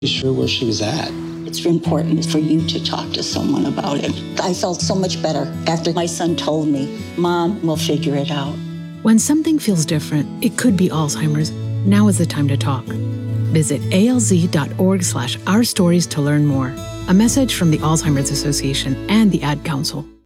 sure where she was at. It's important for you to talk to someone about it. I felt so much better after my son told me, Mom, we'll figure it out. When something feels different, it could be Alzheimer's. Now is the time to talk. Visit alz.org/ourstories to learn more. A message from the Alzheimer's Association and the Ad Council.